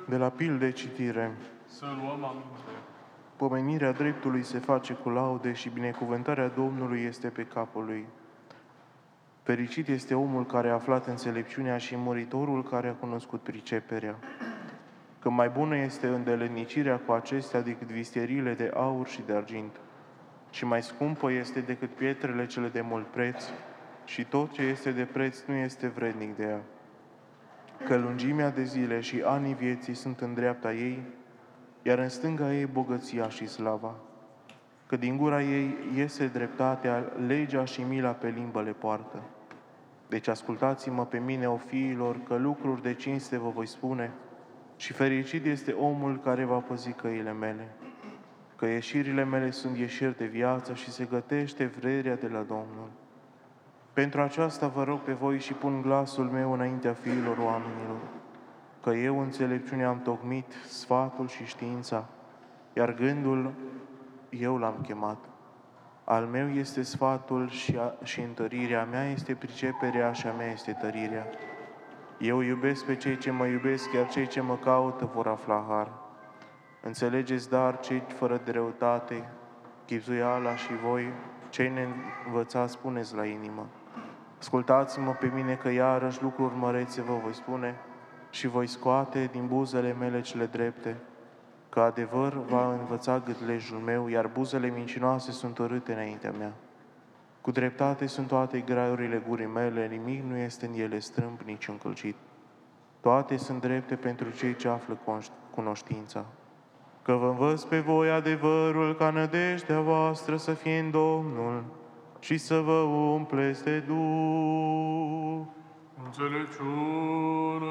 De la pilde citire. Să luăm aminte. Pomenirea dreptului se face cu laude și binecuvântarea Domnului este pe capul lui. Fericit este omul care a aflat înțelepciunea și muritorul care a cunoscut priceperea. Că mai bună este îndeletnicirea cu acestea decât visteriile de aur și de argint. Și mai scumpă este decât pietrele cele de mult preț, și tot ce este de preț nu este vrednic de ea. Că lungimea de zile și anii vieții sunt în dreapta ei, iar în stânga ei bogăția și slava. Că din gura ei iese dreptatea, legea și mila pe limbă le poartă. Deci ascultați-mă pe mine, o fiilor, că lucruri de cinste vă voi spune, și fericit este omul care va păzi căile mele. Că ieșirile mele sunt ieșiri de viață și se gătește vrerea de la Domnul. Pentru aceasta vă rog pe voi și pun glasul meu înaintea fiilor oamenilor, că eu înțelepciunea am tocmit, sfatul și știința, iar gândul eu l-am chemat. Al meu este sfatul și întărirea, mea este priceperea și a mea este tărirea. Eu iubesc pe cei ce mă iubesc, iar cei ce mă caută vor afla har. Înțelegeți, dar, cei fără de răutate, chibzuiala și voi, cei neînvățați, spuneți la inimă. Ascultați-mă pe mine, că iarăși lucruri mărețe vă voi spune și voi scoate din buzele mele cele drepte, că adevăr va învăța gâtlejul meu, iar buzele mincinoase sunt urâte înaintea mea. Cu dreptate sunt toate graiurile gurii mele, nimic nu este în ele strâmb, nici încălcit. Toate sunt drepte pentru cei ce află cunoștința. Că vă învăț pe voi adevărul, ca nădejdea voastră să fie în Domnul și să vă umpleți de Duh. Înțelepciune.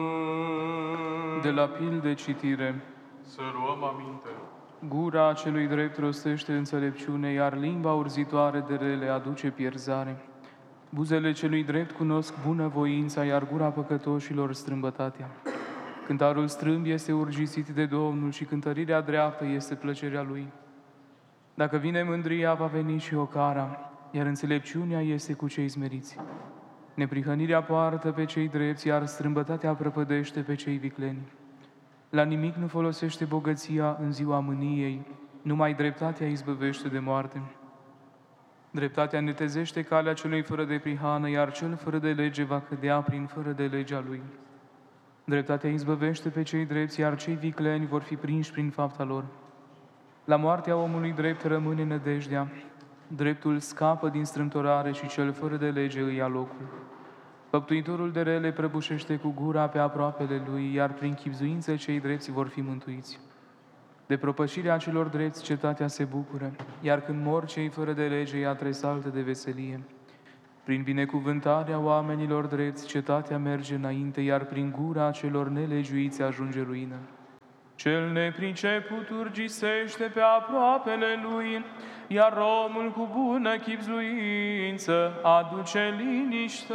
De la pilde citire. Să luăm aminte. Gura celui drept rostește înțelepciune, iar limba urzitoare de rele aduce pierzare. Buzele celui drept cunosc bunăvoința, iar gura păcătoșilor strâmbătatea. Cântarul strâmb este urgisit de Domnul și cântărirea dreaptă este plăcerea Lui. Dacă vine mândria, va veni și ocara, iar înțelepciunea este cu cei smeriți. Neprihănirea poartă pe cei drepți, iar strâmbătatea prăpădește pe cei vicleni. La nimic nu folosește bogăția în ziua mâniei, numai dreptatea izbăvește de moarte. Dreptatea netezește calea celui fără de prihană, iar cel fără de lege va cădea prin fără de legea lui. Dreptatea izbăvește pe cei drepți, iar cei vicleni vor fi prinși prin fapta lor. La moartea omului drept rămâne nădejdea, dreptul scapă din strâmtorare și cel fără de lege îi ia locul. Făptuitorul de rele prăbușește cu gura pe aproapele lui, iar prin chibzuință cei drepți vor fi mântuiți. De propășirea celor drepți cetatea se bucură, iar când mor cei fără de lege, ea tresaltă de veselie. Prin binecuvântarea oamenilor drepți, cetatea merge înainte, iar prin gura celor nelegiuiți ajunge ruină. Cel nepriceput urgisește pe aproapele lui, iar omul cu bună chibzuință aduce liniște.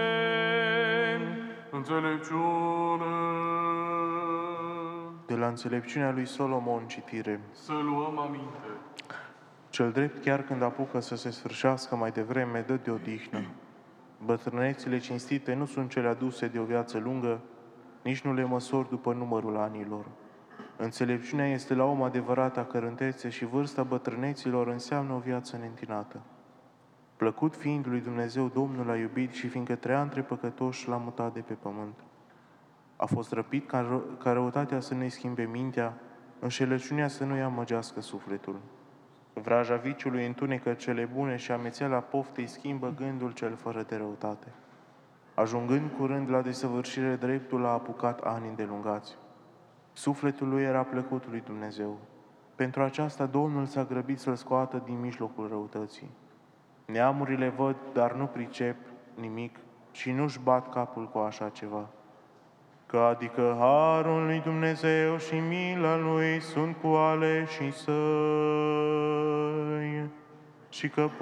Înțelepciune. De la înțelepciunea lui Solomon citire. Să luăm aminte. Cel drept, chiar când apucă să se sfârșească mai devreme, dă de odihnă. Bătrânețile cinstite nu sunt cele aduse de o viață lungă, nici nu le măsori după numărul anilor. Înțelepciunea este la om adevărata cărântețe și vârsta bătrâneților înseamnă o viață neîntinată. Plăcut fiind lui Dumnezeu, Domnul l-a iubit și fiindcă trăia între păcătoși, l-a mutat de pe pământ. A fost răpit ca răutatea să nu-i schimbe mintea, înșelăciunea să nu-i amăgească sufletul. Vraja viciului întunecă cele bune și amețeala poftei schimbă gândul cel fără de răutate. Ajungând curând la desăvârșire, dreptul a apucat ani îndelungați. Sufletul lui era plăcut lui Dumnezeu. Pentru aceasta Domnul s-a grăbit să-l scoată din mijlocul răutății. Neamurile văd, dar nu pricep nimic și nu-și bat capul cu așa ceva. Că adică harul lui Dumnezeu și mila lui sunt cu aleșii săi și că